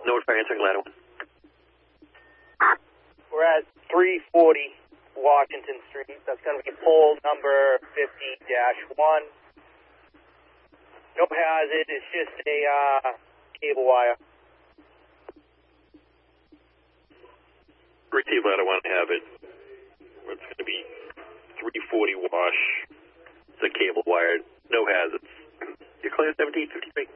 North Fire answering ladder 1. We're at 340 Washington Street. That's going to be pole number 50-1. No hazard. It's just a cable wire. Receive ladder 1, have it. It's going to be 340 Wash. It's a cable wire. No hazards. You're clear 1753.